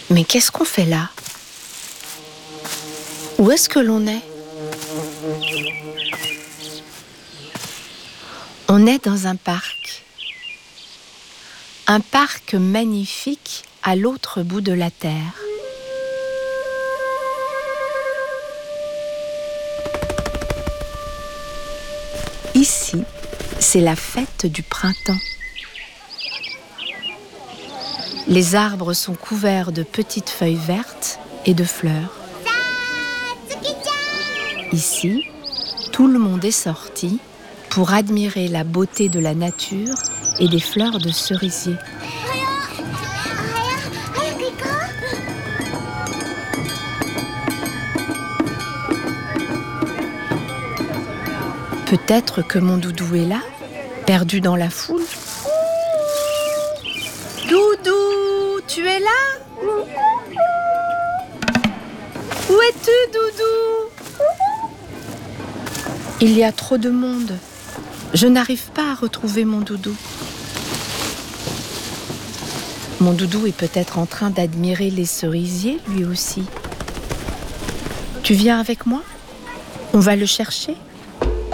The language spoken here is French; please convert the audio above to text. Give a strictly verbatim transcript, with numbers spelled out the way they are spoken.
Mais qu'est-ce qu'on fait là? Où est-ce que l'on est? On est dans un parc. Un parc magnifique à l'autre bout de la terre. Ici, c'est la fête du printemps. Les arbres sont couverts de petites feuilles vertes et de fleurs. Ici, tout le monde est sorti pour admirer la beauté de la nature et des fleurs de cerisier. Peut-être que mon doudou est là, perdu dans la foule. Doudou, tu es là? Où es-tu, Doudou? Il y a trop de monde. Je n'arrive pas à retrouver mon doudou. Mon doudou est peut-être en train d'admirer les cerisiers, lui aussi. Tu viens avec moi? On va le chercher?